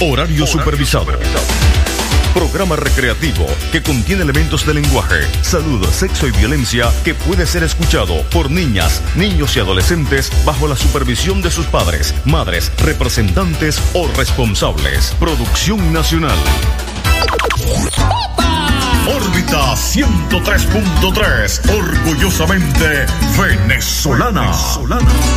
Horario supervisado. Programa recreativo que contiene elementos de lenguaje, salud, sexo y violencia que puede ser escuchado por niñas, niños y adolescentes bajo la supervisión de sus padres, madres, representantes o responsables. Producción nacional. Órbita 103.3, orgullosamente venezolana.